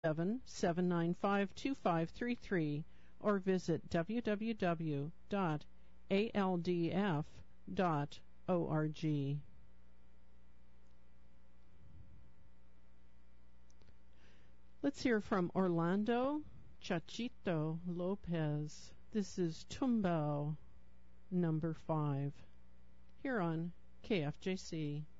795-2533 or visit www.aldf.org. Let's hear from Orlando Chachito Lopez. This is Tumbao, number 5, here on KFJC.